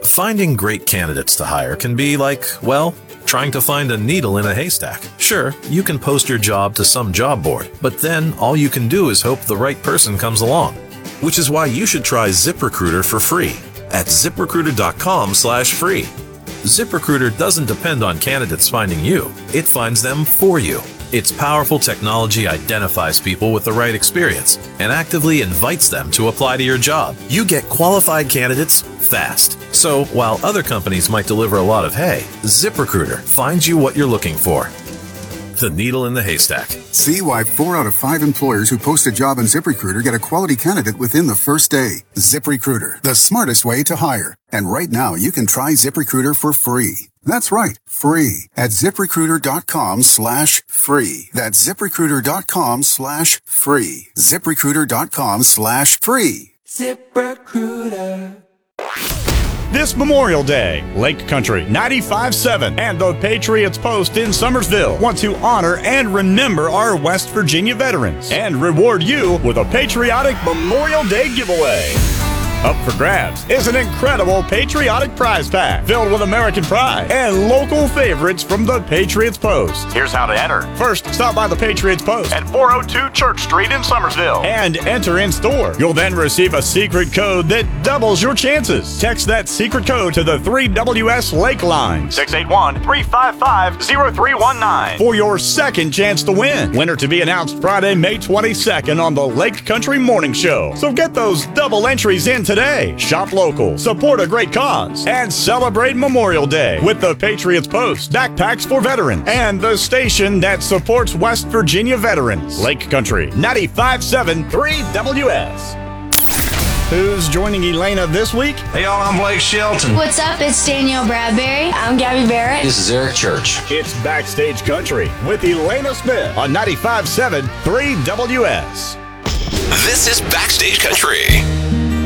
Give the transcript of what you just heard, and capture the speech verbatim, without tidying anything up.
Finding great candidates to hire can be like, well, trying to find a needle in a haystack. Sure, you can post your job to some job board, but then all you can do is hope the right person comes along. Which is why you should try ZipRecruiter for free at zip recruiter dot com slash free. ZipRecruiter doesn't depend on candidates finding you. It finds them for you. Its powerful technology identifies people with the right experience and actively invites them to apply to your job. You get qualified candidates fast. So while other companies might deliver a lot of hay, ZipRecruiter finds you what you're looking for. The needle in the haystack. See why four out of five employers who post a job on ZipRecruiter get a quality candidate within the first day. ZipRecruiter, the smartest way to hire. And right now, you can try ZipRecruiter for free. That's right, free at zip recruiter dot com slash free. That's zip recruiter dot com slash free. zip recruiter dot com slash free. ZipRecruiter. This Memorial Day, Lake Country ninety-five point seven and the Patriots Post in Summersville want to honor and remember our West Virginia veterans and reward you with a patriotic Memorial Day giveaway. Up for grabs is an incredible patriotic prize pack filled with American pride and local favorites from the Patriots Post. Here's how to enter. First, stop by the Patriots Post at four oh two Church Street in Summersville and enter in store. You'll then receive a secret code that doubles your chances. Text that secret code to the three W S Lake line, six eight one, three five five, zero three one nine, for your second chance to win. Winner to be announced Friday, May twenty-second on the Lake Country Morning Show. So get those double entries in today. Shop local, support a great cause, and celebrate Memorial Day with the Patriots Post, Backpacks for Veterans, and the station that supports West Virginia veterans. Lake Country ninety-five point seven, three W S. Who's joining Elena this week? Hey y'all, I'm Blake Shelton. What's up? It's Danielle Bradbury. I'm Gabby Barrett. This is Eric Church. It's Backstage Country with Elena Smith on ninety-five point seven, three W S. This is Backstage Country.